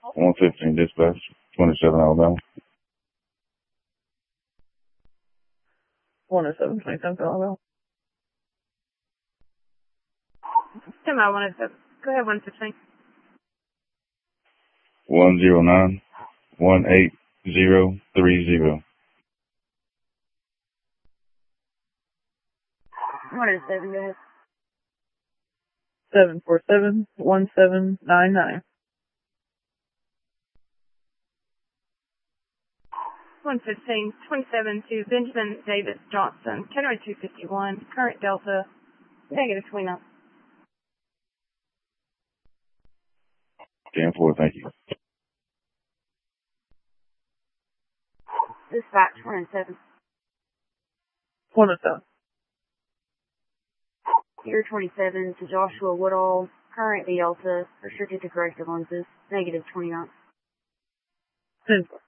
115 dispatch, 27 Alabama. 107, 27 Alabama. Tim, I wanted to go ahead, 115. 109 18030. 107, go ahead. 747-1799. 115, 27 to Benjamin Davis Johnson, Category 251, current Delta, negative 29. 10-4, thank you. Dispatch 107. 107. Year 27 to Joshua Woodall, current Delta, restricted to corrective lenses, negative 29. 10-4.